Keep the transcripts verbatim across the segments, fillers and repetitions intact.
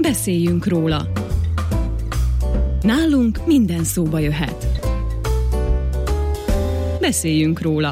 Beszéljünk róla. Nálunk minden szóba jöhet. Beszéljünk róla.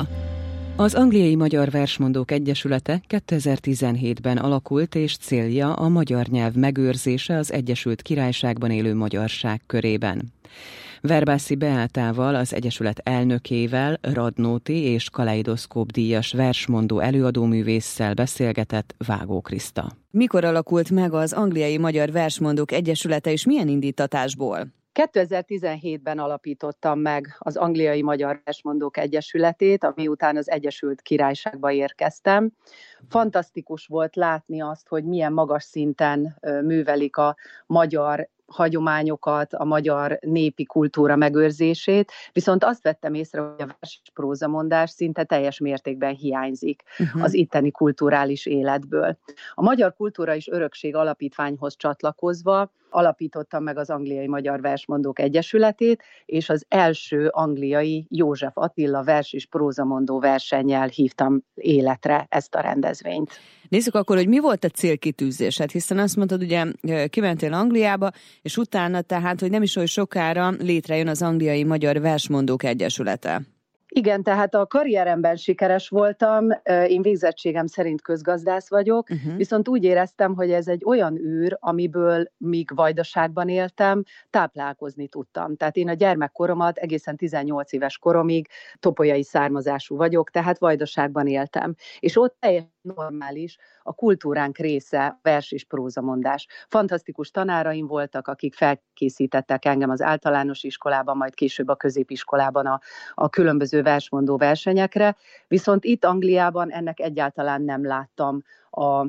Az Angliai Magyar Versmondók Egyesülete kétezer-tizenhétben alakult, és célja a magyar nyelv megőrzése az Egyesült Királyságban élő magyarság körében. Verbászi Beátával, az Egyesület elnökével, Radnóti és Kaleidoszkóp díjas versmondó előadóművésszel beszélgetett Vágó Kriszta. Mikor alakult meg az Angliai Magyar Versmondók Egyesülete, és milyen indítatásból? kétezer-tizenhétben alapítottam meg az Angliai Magyar Versmondók Egyesületét, ami után az Egyesült Királyságba érkeztem. Fantasztikus volt látni azt, hogy milyen magas szinten művelik a magyar hagyományokat, a magyar népi kultúra megőrzését, viszont azt vettem észre, hogy a vers és prózamondás szinte teljes mértékben hiányzik uh-huh. az itteni kulturális életből. A Magyar Kultúra és Örökség Alapítványhoz csatlakozva alapítottam meg az Angliai Magyar Versmondók Egyesületét, és az első angliai József Attila vers és prózamondó versennyel hívtam életre ezt a rendezvényt. Nézzük akkor, hogy mi volt a célkitűzésed, hiszen azt mondtad, ugye kimentél Angliába, és utána tehát, hogy nem is olyan sokára létrejön az Angliai Magyar Versmondók Egyesülete. Igen, tehát a karrieremben sikeres voltam, én végzettségem szerint közgazdász vagyok, uh-huh. viszont úgy éreztem, hogy ez egy olyan űr, amiből míg Vajdaságban éltem, táplálkozni tudtam. Tehát én a gyermekkoromat egészen tizennyolc éves koromig topolyai származású vagyok, tehát Vajdaságban éltem. És ott teljesen normális, a kultúránk része a vers és prózamondás. Fantasztikus tanáraim voltak, akik felkészítettek engem az általános iskolában, majd később a középiskolában a, a különböző versmondó versenyekre, viszont itt Angliában ennek egyáltalán nem láttam a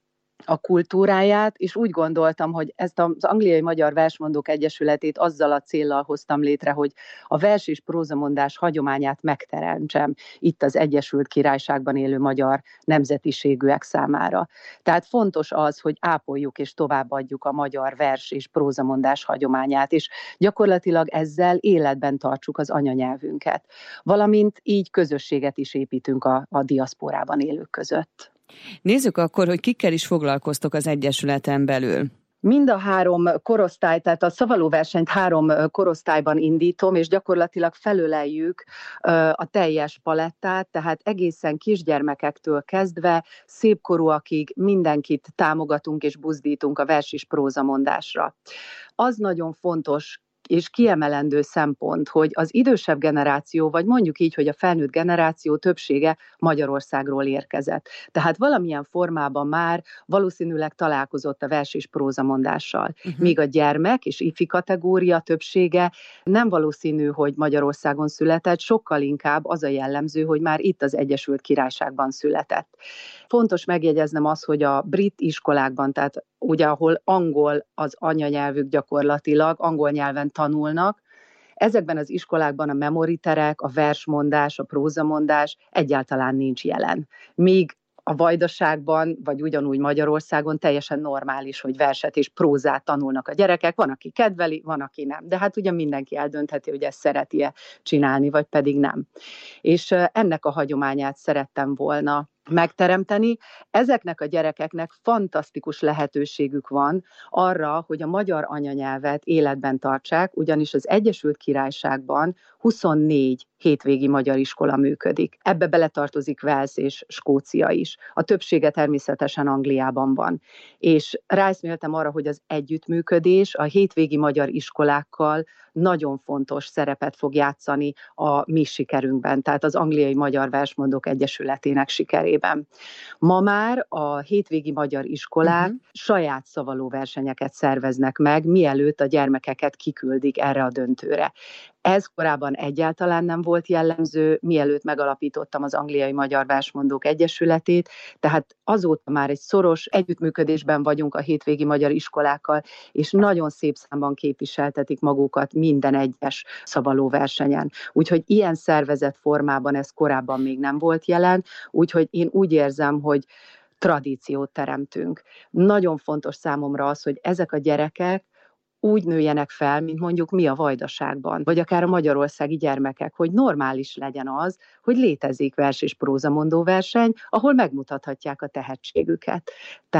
a kultúráját, és úgy gondoltam, hogy ezt az Angliai Magyar Versmondók Egyesületét azzal a céllal hoztam létre, hogy a vers és prózamondás hagyományát megteremtsem itt az Egyesült Királyságban élő magyar nemzetiségűek számára. Tehát fontos az, hogy ápoljuk és továbbadjuk a magyar vers és prózamondás hagyományát, és gyakorlatilag ezzel életben tartsuk az anyanyelvünket. Valamint így közösséget is építünk a, a diaszporában élők között. Nézzük akkor, hogy kikkel is foglalkoztok az Egyesületen belül. Mind a három korosztály, tehát a szavalóversenyt három korosztályban indítom, és gyakorlatilag felöleljük a teljes palettát, tehát egészen kisgyermekektől kezdve szépkorúakig mindenkit támogatunk és buzdítunk a vers és prózamondásra. Az nagyon fontos és kiemelendő szempont, hogy az idősebb generáció, vagy mondjuk így, hogy a felnőtt generáció többsége Magyarországról érkezett. Tehát valamilyen formában már valószínűleg találkozott a vers és prózamondással. Uh-huh. Míg a gyermek és ifi kategória többsége nem valószínű, hogy Magyarországon született, sokkal inkább az a jellemző, hogy már itt az Egyesült Királyságban született. Fontos megjegyeznem azt, hogy a brit iskolákban, tehát ugye ahol angol az anyanyelvük gyakorlatilag, angol nyelven tanulnak, ezekben az iskolákban a memoriterek, a versmondás, a prózamondás egyáltalán nincs jelen. Míg a Vajdaságban, vagy ugyanúgy Magyarországon teljesen normális, hogy verset és prózát tanulnak a gyerekek. Van, aki kedveli, van, aki nem. De hát ugye mindenki eldöntheti, hogy ezt szereti-e csinálni, vagy pedig nem. És ennek a hagyományát szerettem volna megteremteni. Ezeknek a gyerekeknek fantasztikus lehetőségük van arra, hogy a magyar anyanyelvet életben tartsák, ugyanis az Egyesült Királyságban huszonnégy hétvégi magyar iskola működik. Ebbe beletartozik Wales és Skócia is. A többsége természetesen Angliában van. És ráeszméltem arra, hogy az együttműködés a hétvégi magyar iskolákkal nagyon fontos szerepet fog játszani a mi sikerünkben, tehát az Angliai Magyar Versmondók Egyesületének sikerében. Ma már a hétvégi magyar iskolák uh-huh. saját szavalóversenyeket szerveznek meg, mielőtt a gyermekeket kiküldik erre a döntőre. Ez korábban egyáltalán nem volt jellemző, mielőtt megalapítottam az Angliai Magyar Versmondók Egyesületét, tehát azóta már egy szoros együttműködésben vagyunk a hétvégi magyar iskolákkal, és nagyon szép számban képviseltetik magukat minden egyes szavalóversenyen. Úgyhogy ilyen szervezett formában ez korábban még nem volt jelen, úgyhogy én úgy érzem, hogy tradíciót teremtünk. Nagyon fontos számomra az, hogy ezek a gyerekek úgy nőjenek fel, mint mondjuk mi a Vajdaságban, vagy akár a magyarországi gyermekek, hogy normális legyen az, hogy létezik vers- és prózamondó verseny, ahol megmutathatják a tehetségüket. Tehát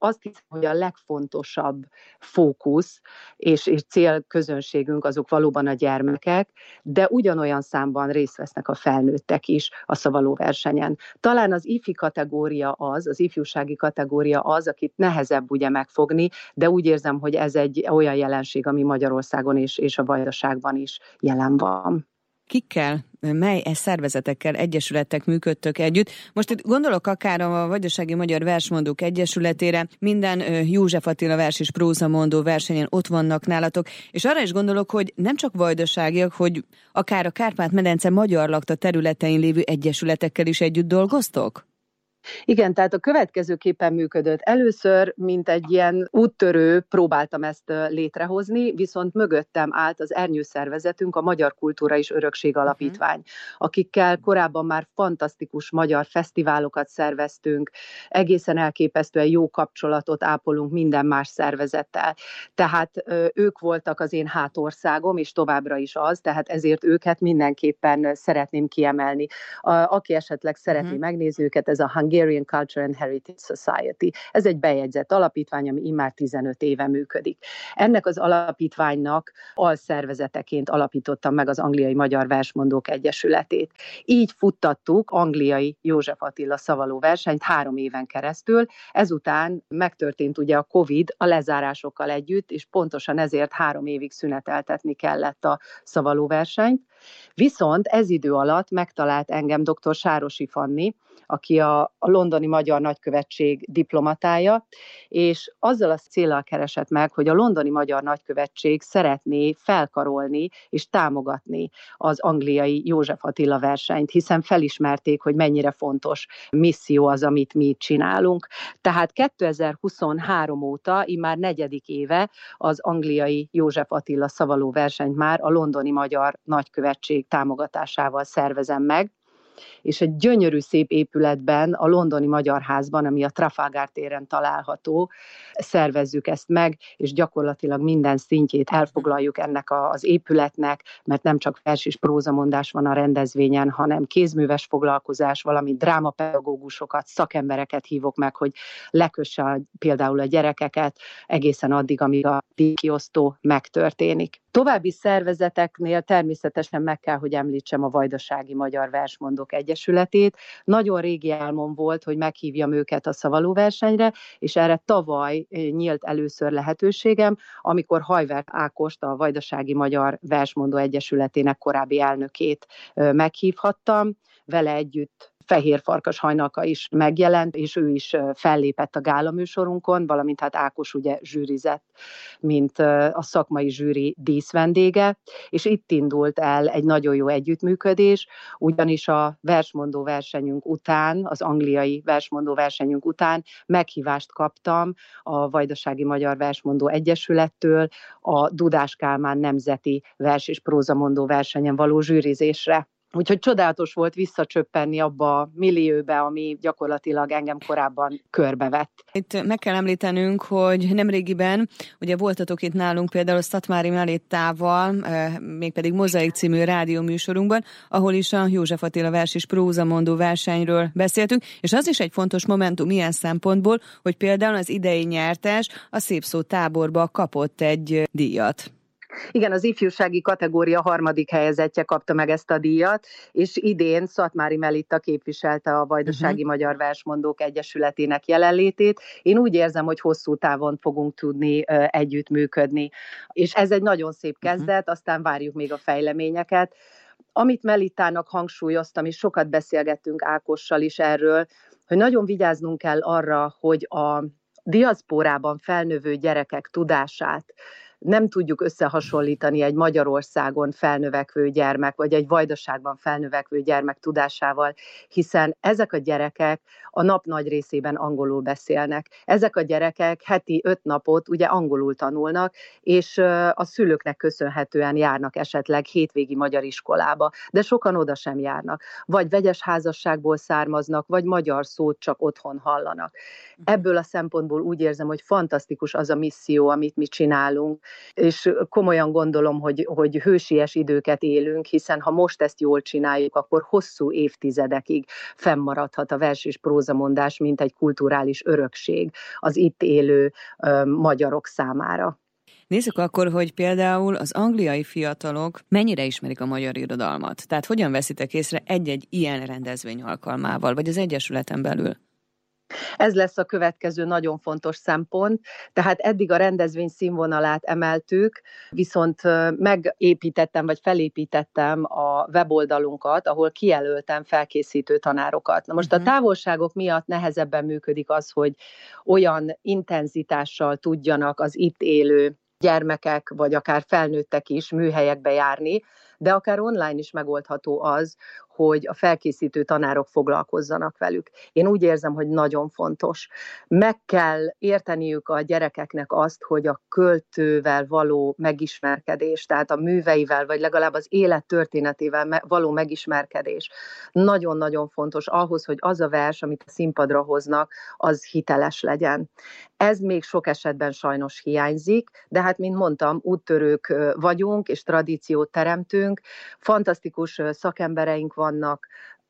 azt hiszem, hogy a legfontosabb fókusz és, és célközönségünk azok valóban a gyermekek, de ugyanolyan számban részt vesznek a felnőttek is a szavalóversenyen. Talán az ifi kategória az, az ifjúsági kategória az, akit nehezebb ugye megfogni, de úgy érzem, hogy ez egy olyan jelenség, ami Magyarországon és, és a Vajdaságban is jelen van. Kikkel, mely szervezetekkel, egyesületek működtök együtt? Most itt gondolok akár a Vajdasági Magyar Versmondók Egyesületére, minden József Attila vers és prózamondó versenyen ott vannak nálatok, és arra is gondolok, hogy nem csak vajdaságiak, hogy akár a Kárpát-medence magyar lakta területein lévő egyesületekkel is együtt dolgoztok? Igen, tehát a következőképpen működött. Először, mint egy ilyen úttörő próbáltam ezt létrehozni, viszont mögöttem állt az ernyőszervezetünk, a Magyar Kultúra és Örökség Alapítvány, uh-huh. akikkel korábban már fantasztikus magyar fesztiválokat szerveztünk, egészen elképesztően jó kapcsolatot ápolunk minden más szervezettel. Tehát ők voltak az én hátországom, és továbbra is az, tehát ezért őket mindenképpen szeretném kiemelni. A, aki esetleg szeretné uh-huh. megnézni őket, ez a Hungarian Culture and Heritage Society. Ez egy bejegyzett alapítvány, ami immár tizenöt éve működik. Ennek az alapítványnak alszervezeteként alapítottam meg az Angliai Magyar Versmondók Egyesületét. Így futtattuk angliai József Attila szavaló versenyt három éven keresztül. Ezután megtörtént ugye a Covid a lezárásokkal együtt, és pontosan ezért három évig szüneteltetni kellett a szavaló versenyt. Viszont ez idő alatt megtalált engem dr. Sárosi Fanni, aki a, a londoni magyar nagykövetség diplomatája, és azzal a céllal keresett meg, hogy a londoni magyar nagykövetség szeretné felkarolni és támogatni az angliai József Attila versenyt, hiszen felismerték, hogy mennyire fontos misszió az, amit mi csinálunk. Tehát kétezer-huszonhárom óta, immár negyedik éve az angliai József Attila szavaló versenyt már a londoni magyar nagykövetség támogatásával szervezem meg, és egy gyönyörű szép épületben, a londoni Magyar Házban, ami a Trafalgar téren található, szervezzük ezt meg, és gyakorlatilag minden szintjét elfoglaljuk ennek az épületnek, mert nem csak vers és prózamondás van a rendezvényen, hanem kézműves foglalkozás, valamint drámapedagógusokat, szakembereket hívok meg, hogy lekösse a, például a gyerekeket egészen addig, amíg a díjkiosztó megtörténik. További szervezeteknél természetesen meg kell, hogy említsem a Vajdasági Magyar Versmondók Egyesületét. Nagyon régi álmom volt, hogy meghívjam őket a szavalóversenyre, és erre tavaly nyílt először lehetőségem, amikor Hajvert Ákost, a Vajdasági Magyar Versmondó Egyesületének korábbi elnökét meghívhattam. Vele együtt Fehér Farkas Hajnalka is megjelent, és ő is fellépett a gálaműsorunkon, valamint hát Ákos ugye zsűrizett, mint a szakmai zsűri díszvendége, és itt indult el egy nagyon jó együttműködés, ugyanis a versmondó versenyünk után, az angliai versmondó versenyünk után meghívást kaptam a Vajdasági Magyar Versmondó Egyesülettől a Dudás Kálmán Nemzeti Vers- és Prózamondó versenyen való zsűrizésre. Úgyhogy csodálatos volt visszacsöppenni abba a millióbe, ami gyakorlatilag engem korábban körbevett. Itt meg kell említenünk, hogy nemrégiben ugye voltatok itt nálunk például a Szatmári Melétával, mégpedig Mozaik című rádióműsorunkban, ahol is a József Attila vers és prózamondó versenyről beszéltünk, és az is egy fontos momentum ilyen szempontból, hogy például az idei nyertes a Szép Szó táborba kapott egy díjat. Igen, az ifjúsági kategória harmadik helyezettje kapta meg ezt a díjat, és idén Szatmári Melitta képviselte a Vajdasági uh-huh. Magyar Versmondók Egyesületének jelenlétét. Én úgy érzem, hogy hosszú távon fogunk tudni uh, együttműködni. És ez egy nagyon szép kezdet, uh-huh. aztán várjuk még a fejleményeket. Amit Melittának hangsúlyoztam, és sokat beszélgettünk Ákossal is erről, hogy nagyon vigyáznunk kell arra, hogy a diaszpórában felnövő gyerekek tudását nem tudjuk összehasonlítani egy Magyarországon felnövekvő gyermek, vagy egy Vajdaságban felnövekvő gyermek tudásával, hiszen ezek a gyerekek a nap nagy részében angolul beszélnek. Ezek a gyerekek heti öt napot ugye angolul tanulnak, és a szülőknek köszönhetően járnak esetleg hétvégi magyar iskolába, de sokan oda sem járnak. Vagy vegyes házasságból származnak, vagy magyar szót csak otthon hallanak. Ebből a szempontból úgy érzem, hogy fantasztikus az a misszió, amit mi csinálunk, és komolyan gondolom, hogy, hogy hősies időket élünk, hiszen ha most ezt jól csináljuk, akkor hosszú évtizedekig fennmaradhat a vers és prózamondás, mint egy kulturális örökség az itt élő ö, magyarok számára. Nézzük akkor, hogy például az angliai fiatalok mennyire ismerik a magyar irodalmat. Tehát hogyan veszitek észre egy-egy ilyen rendezvény alkalmával, vagy az Egyesületen belül? Ez lesz a következő nagyon fontos szempont, tehát eddig a rendezvény színvonalát emeltük, viszont megépítettem, vagy felépítettem a weboldalunkat, ahol kijelöltem felkészítő tanárokat. Na most uh-huh. a távolságok miatt nehezebben működik az, hogy olyan intenzitással tudjanak az itt élő gyermekek, vagy akár felnőttek is műhelyekbe járni, de akár online is megoldható az, hogy a felkészítő tanárok foglalkozzanak velük. Én úgy érzem, hogy nagyon fontos. Meg kell érteniük a gyerekeknek azt, hogy a költővel való megismerkedés, tehát a műveivel, vagy legalább az élet történetével való megismerkedés nagyon-nagyon fontos ahhoz, hogy az a vers, amit a színpadra hoznak, az hiteles legyen. Ez még sok esetben sajnos hiányzik, de hát, mint mondtam, úttörők vagyunk, és tradíciót teremtünk. Fantasztikus szakembereink vannak,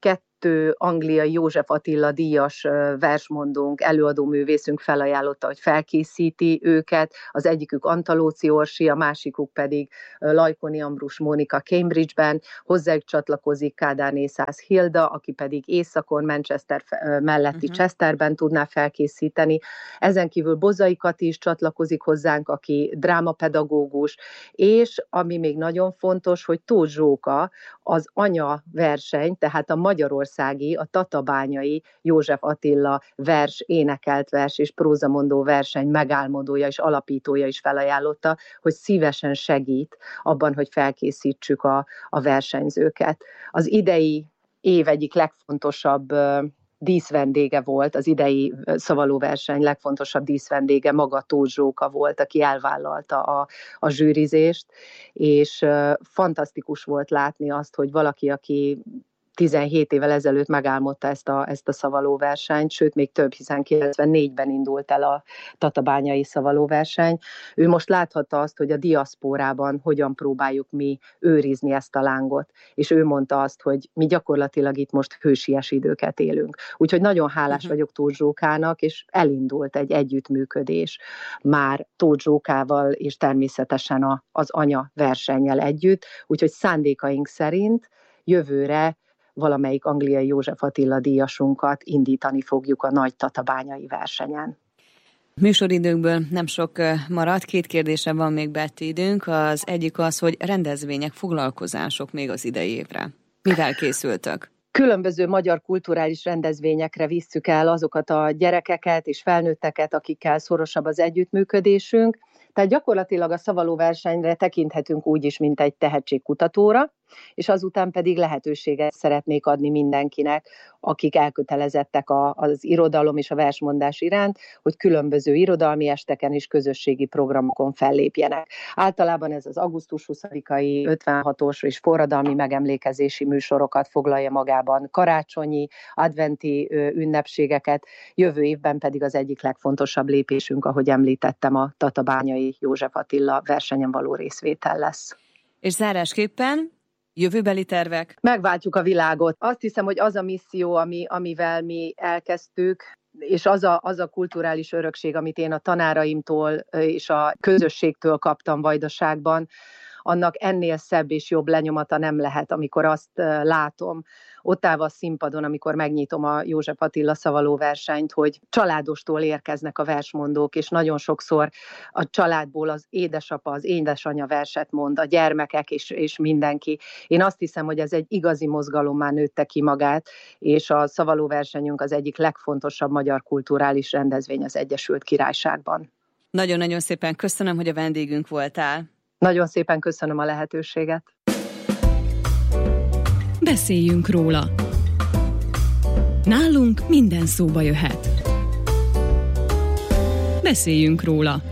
kettő angliai József Attila díjas versmondónk, előadóművészünk felajánlotta, hogy felkészíti őket, az egyikük Antalóci Orsi, a másikuk pedig Lajkoni Ambrus Mónika Cambridge-ben, hozzájuk csatlakozik Kádár Szász Hilda, aki pedig északon, Manchester melletti uh-huh. Chesterben tudná felkészíteni. Ezen kívül Bozai Kati is csatlakozik hozzánk, aki drámapedagógus, és ami még nagyon fontos, hogy Tóth Zsóka az anya verseny, tehát a magyarországi, a tatabányai József Attila vers, énekelt vers és prózamondó verseny megálmodója és alapítója is felajánlotta, hogy szívesen segít abban, hogy felkészítsük a, a versenyzőket. Az idei év egyik legfontosabb díszvendége volt, az idei szavalóverseny legfontosabb díszvendége maga Tóth Zsóka volt, aki elvállalta a, a zsűrizést, és fantasztikus volt látni azt, hogy valaki, aki tizenhét évvel ezelőtt megálmodta ezt a, ezt a szavalóversenyt, sőt még több, hiszen kilencvennégyben indult el a tatabányai szavalóverseny. Ő most láthatta azt, hogy a diaszpórában hogyan próbáljuk mi őrizni ezt a lángot, és ő mondta azt, hogy mi gyakorlatilag itt most hősies időket élünk. Úgyhogy nagyon hálás uh-huh. vagyok Tóth Zsókának, és elindult egy együttműködés már Tóth Zsókával, és természetesen a, az anya versennyel együtt, úgyhogy szándékaink szerint jövőre valamelyik angliai József Attila díjasunkat indítani fogjuk a nagy tatabányai versenyen. Műsoridőnkből nem sok maradt, két kérdésre van még Betty időnk. Az egyik az, hogy rendezvények, foglalkozások még az idei évre. Mivel készültök? Különböző magyar kulturális rendezvényekre visszük el azokat a gyerekeket és felnőtteket, akikkel szorosabb az együttműködésünk. Tehát gyakorlatilag a szavalóversenyre tekinthetünk úgy is, mint egy tehetségkutatóra, és azután pedig lehetőséget szeretnék adni mindenkinek, akik elkötelezettek a, az irodalom és a versmondás iránt, hogy különböző irodalmi esteken és közösségi programokon fellépjenek. Általában ez az augusztus huszadikai ötvenhatos és forradalmi megemlékezési műsorokat foglalja magában, karácsonyi, adventi ünnepségeket, jövő évben pedig az egyik legfontosabb lépésünk, ahogy említettem, a tatabányai József Attila versenyen való részvétel lesz. És zárásképpen jövőbeli tervek? Megváltjuk a világot. Azt hiszem, hogy az a misszió, ami, amivel mi elkezdtük, és az a, az a kulturális örökség, amit én a tanáraimtól és a közösségtől kaptam Vajdaságban, annak ennél szebb és jobb lenyomata nem lehet, amikor azt látom, ott állva a színpadon, amikor megnyitom a József Attila szavalóversenyt, hogy családostól érkeznek a versmondók, és nagyon sokszor a családból az édesapa, az édesanya verset mond, a gyermekek és, és mindenki. Én azt hiszem, hogy ez egy igazi mozgalommá nőtte ki magát, és a szavalóversenyünk az egyik legfontosabb magyar kulturális rendezvény az Egyesült Királyságban. Nagyon-nagyon szépen köszönöm, hogy a vendégünk voltál. Nagyon szépen köszönöm a lehetőséget. Beszéljünk róla. Nálunk minden szóba jöhet. Beszéljünk róla.